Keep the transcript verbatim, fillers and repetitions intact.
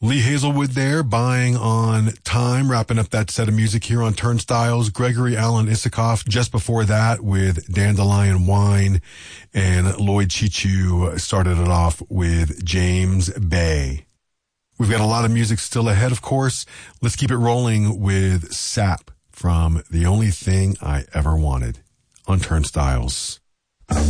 Lee Hazelwood there, Buying on Time, wrapping up that set of music here on Turnstiles. Gregory Alan Isikoff just before that with Dandelion Wine, and Lloyd Chichu started it off with James Bay. We've got a lot of music still ahead, of course. Let's keep it rolling with Sap from The Only Thing I Ever Wanted on Turnstiles.